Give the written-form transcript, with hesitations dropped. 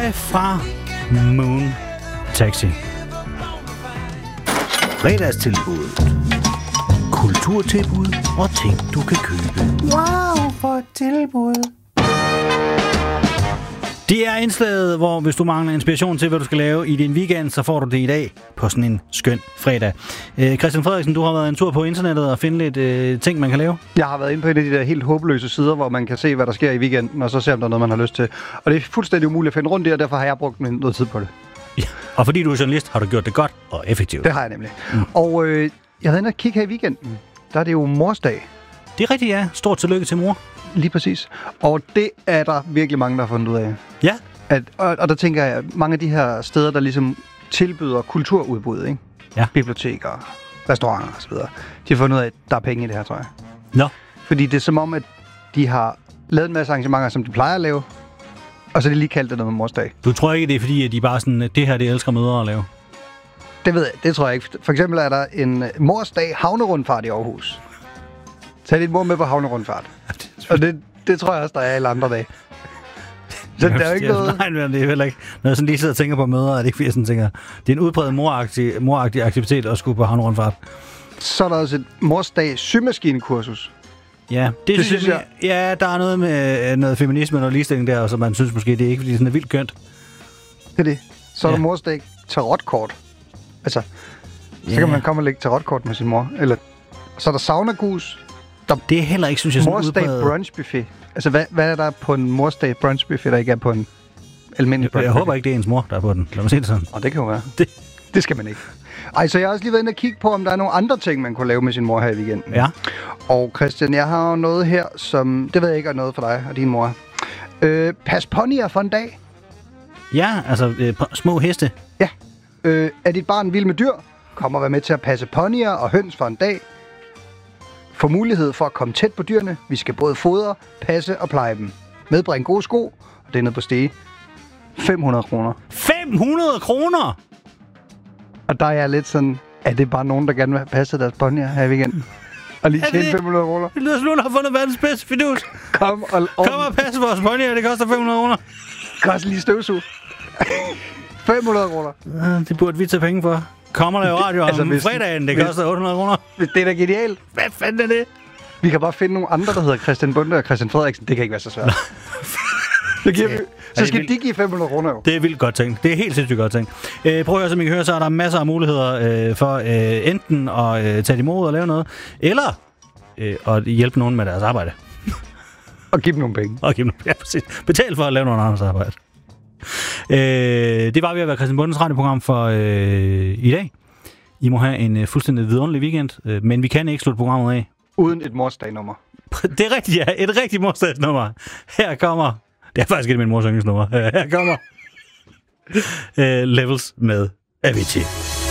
Live fra Moon Taxi. Fredagstilbud. Kulturtilbud og ting, du kan købe. Wow, for et tilbud. Det er indslaget, hvor hvis du mangler inspiration til, hvad du skal lave i din weekend, så får du det i dag på sådan en skøn fredag. Christian Frederiksen, du har været en tur på internettet og finde lidt ting, man kan lave. Jeg har været inde på en af de der helt håbløse sider, hvor man kan se, hvad der sker i weekenden, og så se, om der er noget, man har lyst til. Og det er fuldstændig umuligt at finde rundt i, og derfor har jeg brugt noget tid på det. Ja. Og fordi du er journalist, har du gjort det godt og effektivt. Det har jeg nemlig. Og jeg havde inde og kigge her i weekenden. Der er det jo morsdag. Det er rigtigt, ja. Stort tillykke til mor. Lige præcis. Og det er der virkelig mange, der har fundet ud af. Ja. Og der tænker jeg, mange af de her steder, der ligesom tilbyder kulturudbud, ikke? Ja. Biblioteker, restauranter osv., de har fundet ud af, at der er penge i det her, tror jeg. Nå. Fordi det er som om, at de har lavet en masse arrangementer, som de plejer at lave, og så er de lige kaldt det noget med morsdag. Du tror ikke, det er fordi, at de bare sådan, det her, det elsker mødre at lave? Det ved jeg, det tror jeg ikke. For eksempel er der en morsdag havnerundfart i Aarhus. Tag dit mor med på havnerundfart. Og det tror jeg også, der er alle andre dage. Så der er jo ikke noget... Nej, det er heller ikke. Når jeg sådan lige sidder og tænker på mødre, er det ikke fordi, jeg sådan tænker, det er en udbredt moragtig aktivitet at skulle på havnerundfart. Så er der også et morsdag symaskinekursus. Ja, det synes jeg. Ja, der er noget med noget feminisme og noget ligestilling der, og så man synes måske, det er ikke, fordi det sådan er vildt kønt. Det er det. Så er der morsdag tarotkort. Altså, så kan man komme og lægge tarotkort med sin mor. Eller så er der saunagus. Det er heller ikke, synes jeg, sådan morsdag udbredt. brunchbuffet. Altså, hvad er der på en morsdag brunchbuffet, der ikke er på en almindelig brunchbuffet? Jeg håber ikke, det er ens mor, der er på den. Lad mig sige det sådan. Det kan jo være. Det skal man ikke. Ej, så jeg har også lige været inde og kigge på, om der er nogle andre ting, man kunne lave med sin mor her i weekenden. Ja. Og Christian, jeg har noget her, som... Det ved jeg ikke er noget for dig og din mor. Pas ponyer for en dag. Ja, altså små heste. Ja. Er dit barn vild med dyr? Kom og vær med til at passe ponyer og høns for en dag. Få mulighed for at komme tæt på dyrene. Vi skal både fodre, passe og pleje dem. Medbring gode sko, og det er nede på Stege. 500 kroner. 500 kroner?! Og der er jeg lidt sådan, er det bare nogen, der gerne vil have passet deres ponyer her i weekenden? Og lige tjene 500 kroner. Det lyder som nogen, der har fundet verdens bedste fidus. Kom og passe vores ponyer, det koster 500 kroner. Koster lige støvsug. 500 kroner. Det burde vi tage penge for. Kommer der jo radio om fredagen, det koster 800 kroner. Det er da genialt. Hvad fanden er det? Vi kan bare finde nogle andre, der hedder Christian Bunde og Christian Frederiksen. Det kan ikke være så svært. Så skal de give 500 kroner jo. Det er vildt godt tænkt. Det er helt sindssygt godt tænkt. Prøv at høre, som I kan høre, så er der masser af muligheder for enten at tage imod og lave noget, eller at hjælpe nogen med deres arbejde. Og give dem nogle penge. Ja, præcis. Betal for at lave noget andres arbejde. Det var ved at være Christian Bundes radioprogram for i dag. I må have en fuldstændig vidunderlig weekend, men vi kan ikke slutte programmet af uden et morsdagnummer. Det er rigtigt, ja. Et rigtigt morsdagsnummer. Her kommer... Det er faktisk ikke min mors yndlingsnummer. Her kommer Levels med Avicii.